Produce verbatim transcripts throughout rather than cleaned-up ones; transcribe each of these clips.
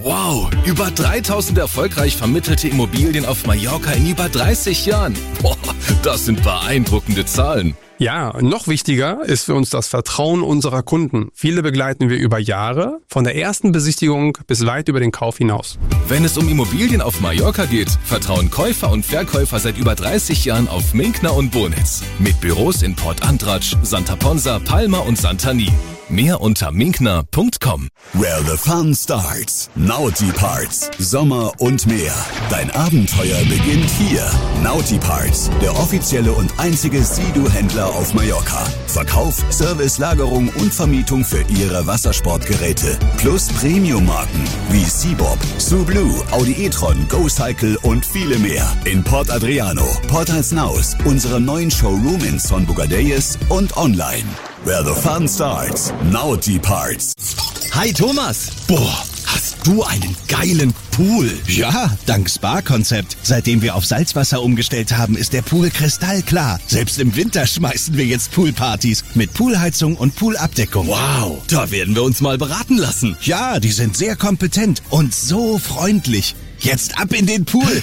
Wow, über dreitausend erfolgreich vermittelte Immobilien auf Mallorca in über dreißig Jahren. Boah, das sind beeindruckende Zahlen. Ja, noch wichtiger ist für uns das Vertrauen unserer Kunden. Viele begleiten wir über Jahre, von der ersten Besichtigung bis weit über den Kauf hinaus. Wenn es um Immobilien auf Mallorca geht, vertrauen Käufer und Verkäufer seit über dreißig Jahren auf Minkner und Bonitz. Mit Büros in Port Andratsch, Santa Ponsa, Palma und Santani. Mehr unter minkner punkt com. Where the fun starts. Naughty Parts. Sommer und mehr. Dein Abenteuer beginnt hier. Naughty Parts, der offizielle und einzige Sea-Doo-Händler auf Mallorca. Verkauf, Service, Lagerung und Vermietung für Ihre Wassersportgeräte. Plus Premium-Marken wie Seabob, Sublue, Audi e-tron, GoCycle und viele mehr. In Port Adriano, Port Alsnaus, unserem neuen Showroom in Son Bugadeyes und online. Where the fun starts. Naughty Parts. Hi Thomas. Boah, hast du einen geilen Pool. Ja, dank Spa-Konzept. Seitdem wir auf Salzwasser umgestellt haben, ist der Pool kristallklar. Selbst im Winter schmeißen wir jetzt Poolpartys mit Poolheizung und Poolabdeckung. Wow, da werden wir uns mal beraten lassen. Ja, die sind sehr kompetent und so freundlich. Jetzt ab in den Pool.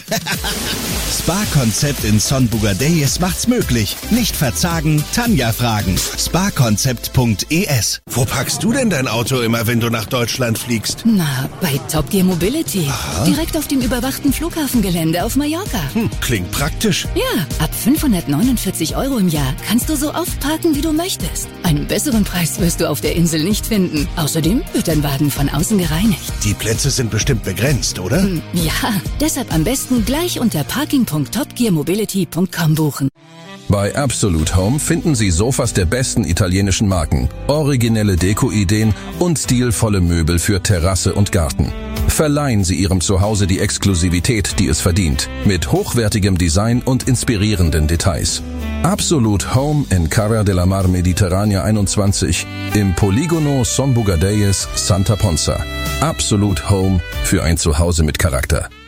Spa-Konzept in Son Bugadeyes macht's möglich. Nicht verzagen, Tanja fragen. spa konzept punkt e s. Wo packst du denn dein Auto immer, wenn du nach Deutschland fliegst? Na, bei Top Gear Mobility. Aha. Direkt auf dem überwachten Flughafengelände auf Mallorca. Hm, klingt praktisch. Ja, ab fünfhundertneunundvierzig Euro im Jahr kannst du so oft parken, wie du möchtest. Einen besseren Preis wirst du auf der Insel nicht finden. Außerdem wird dein Wagen von außen gereinigt. Die Plätze sind bestimmt begrenzt, oder? Hm, ja, deshalb am besten gleich unter parking punkt top gear mobility punkt com buchen. Bei Absolute Home finden Sie Sofas der besten italienischen Marken, originelle Deko-Ideen und stilvolle Möbel für Terrasse und Garten. Verleihen Sie Ihrem Zuhause die Exklusivität, die es verdient, mit hochwertigem Design und inspirierenden Details. Absolute Home in Cara de la Mar Mediterranea einundzwanzig im Polígono Son Bugadeyes, Santa Ponsa. Absolute Home für ein Zuhause mit Charakter.